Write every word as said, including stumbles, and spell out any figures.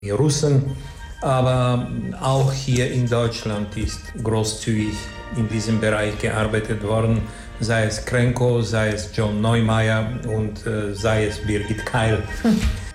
Die Russen, aber auch hier in Deutschland ist großzügig in diesem Bereich gearbeitet worden, sei es Krenko, sei es John Neumeier und äh, sei es Birgit Keil.